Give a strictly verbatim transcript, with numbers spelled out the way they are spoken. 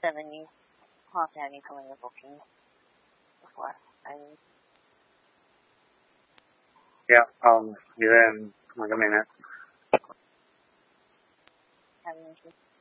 seven, you have to have incoming bookings before I leave. Yeah, I'll be there in like a minute. Have an issue.